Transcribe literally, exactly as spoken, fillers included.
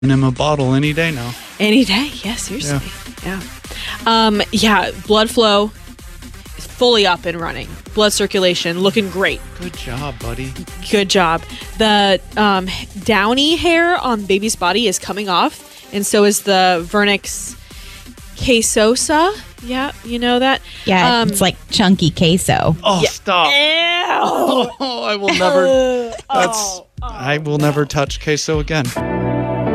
him a bottle any day now. Any day, yeah, seriously. Yeah. Yeah. Um, yeah, blood flow is fully up and running. Blood circulation looking great. Good job, buddy. Good job. The um, downy hair on baby's body is coming off, and so is the vernix caseosa. Yeah, you know that? Yeah, um, it's like chunky queso. Oh, yeah. stop. Ew. Oh, I will never. That's. I will never touch queso again.